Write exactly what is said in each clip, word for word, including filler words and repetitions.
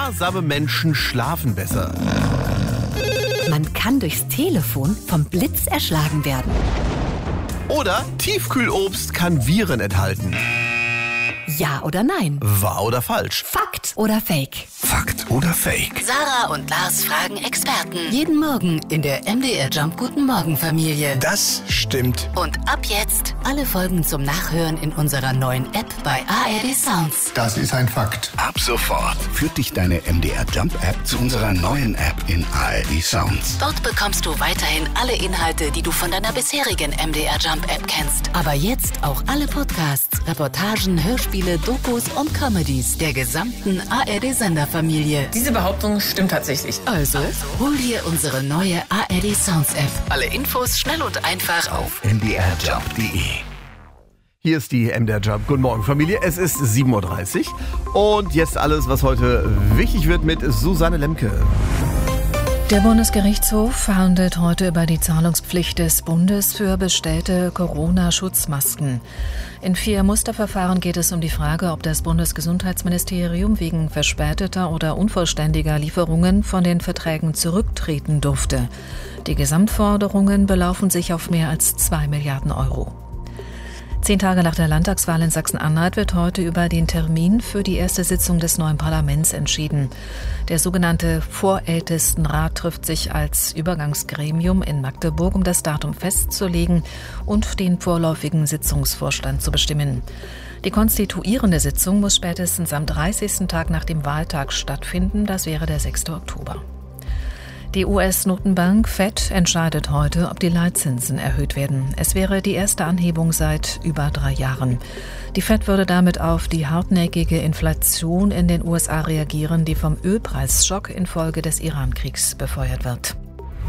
Sparsame Menschen schlafen besser. Man kann durchs Telefon vom Blitz erschlagen werden. Oder Tiefkühlobst kann Viren enthalten. Ja oder nein? Wahr oder falsch? Fakt oder Fake? Fakt oder Fake? Sarah und Lars fragen Experten. Jeden Morgen in der M D R Jump Guten Morgen Familie. Das stimmt. Und ab jetzt alle Folgen zum Nachhören in unserer neuen App bei A R D Sounds. Das ist ein Fakt. Ab sofort führt dich deine M D R Jump App zu unserer neuen App in A R D Sounds. Dort bekommst du weiterhin alle Inhalte, die du von deiner bisherigen M D R Jump App kennst. Aber jetzt auch alle Podcasts, Reportagen, Hörspiele, Dokus und Comedies der gesamten A R D-Senderfamilie. Diese Behauptung stimmt tatsächlich. Also, hol dir unsere neue A R D Sounds App. Alle Infos schnell und einfach Auf m d r jump punkt d e. Hier ist die M D R Jump. Guten Morgen, Familie. Es ist sieben Uhr dreißig. Und jetzt alles, was heute wichtig wird mit Susanne Lemke. Der Bundesgerichtshof verhandelt heute über die Zahlungspflicht des Bundes für bestellte Corona-Schutzmasken. In vier Musterverfahren geht es um die Frage, ob das Bundesgesundheitsministerium wegen verspäteter oder unvollständiger Lieferungen von den Verträgen zurücktreten durfte. Die Gesamtforderungen belaufen sich auf mehr als zwei Milliarden Euro. Zehn Tage nach der Landtagswahl in Sachsen-Anhalt wird heute über den Termin für die erste Sitzung des neuen Parlaments entschieden. Der sogenannte Vorältestenrat trifft sich als Übergangsgremium in Magdeburg, um das Datum festzulegen und den vorläufigen Sitzungsvorstand zu bestimmen. Die konstituierende Sitzung muss spätestens am dreißigsten Tag nach dem Wahltag stattfinden, das wäre der sechste Oktober. Die U S-Notenbank Fed entscheidet heute, ob die Leitzinsen erhöht werden. Es wäre die erste Anhebung seit über drei Jahren. Die Fed würde damit auf die hartnäckige Inflation in den U S A reagieren, die vom Ölpreisschock infolge des Iran-Kriegs befeuert wird.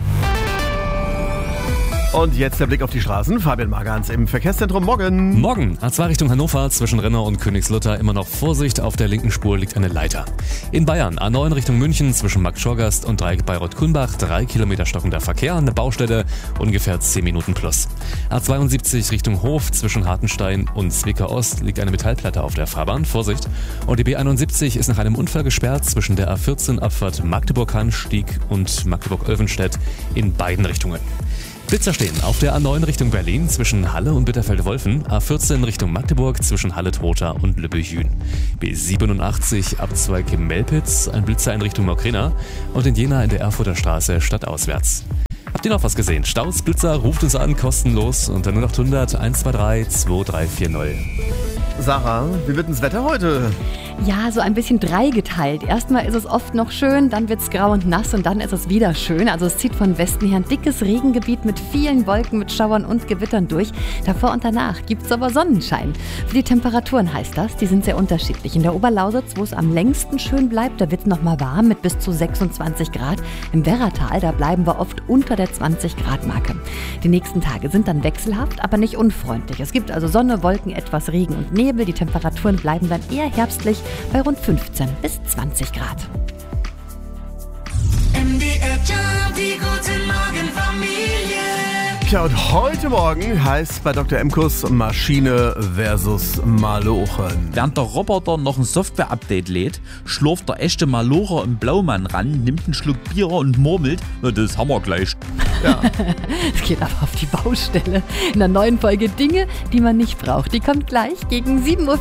Und jetzt der Blick auf die Straßen. Fabian Magans im Verkehrszentrum. Morgen. Morgen. A zwei Richtung Hannover, zwischen Renner und Königslutter immer noch Vorsicht. Auf der linken Spur liegt eine Leiter. In Bayern, A neun Richtung München, zwischen Markt Schorgast und Dreieck Bayreuth-Kulmbach, drei Kilometer stockender Verkehr, eine Baustelle, ungefähr zehn Minuten plus. A zweiundsiebzig Richtung Hof, zwischen Hartenstein und Zwickau Ost liegt eine Metallplatte auf der Fahrbahn. Vorsicht. Und die B einundsiebzig ist nach einem Unfall gesperrt zwischen der A vierzehn Abfahrt Magdeburg-Hanstieg und Magdeburg-Olvenstedt in beiden Richtungen. Blitzer stehen auf der A neun Richtung Berlin zwischen Halle und Bitterfeld-Wolfen, A vierzehn Richtung Magdeburg zwischen Halle-Trotha und Lübbecke-Jühn. B siebenundachtzig Abzweig Melpitz, ein Blitzer in Richtung Maukrena und in Jena in der Erfurter Straße stadtauswärts. Habt ihr noch was gesehen? Staus, Blitzer, ruft uns an, kostenlos unter null acht hundert eins zwei drei zwei drei vier null. Sarah, wie wird denn das Wetter heute? Ja, so ein bisschen dreigeteilt. Erstmal ist es oft noch schön, dann wird es grau und nass und dann ist es wieder schön. Also es zieht von Westen her ein dickes Regengebiet mit vielen Wolken, mit Schauern und Gewittern durch. Davor und danach gibt es aber Sonnenschein. Für die Temperaturen heißt das, die sind sehr unterschiedlich. In der Oberlausitz, wo es am längsten schön bleibt, da wird es nochmal warm mit bis zu sechsundzwanzig Grad. Im Werratal, da bleiben wir oft unter der zwanzig Grad Marke. Die nächsten Tage sind dann wechselhaft, aber nicht unfreundlich. Es gibt also Sonne, Wolken, etwas Regen und Nebel. Die Temperaturen bleiben dann eher herbstlich bei rund fünfzehn bis zwanzig Grad. M D R Jump, die gute Morgen Familie. Ja, und heute Morgen heißt bei Doktor Emkus Maschine versus Malochen. Während der Roboter noch ein Software-Update lädt, schlurft der echte Malocher im Blaumann ran, nimmt einen Schluck Bier und murmelt, na, das haben wir gleich. Ja. Es geht aber auf die Baustelle. In der neuen Folge Dinge, die man nicht braucht. Die kommt gleich gegen sieben Uhr.